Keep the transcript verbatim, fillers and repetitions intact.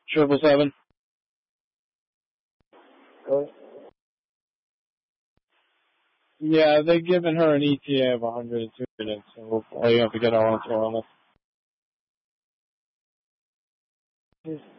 Triple seven. Really? Yeah, they've given her an E T A of one hundred two minutes, so we'll probably have to get our own on this.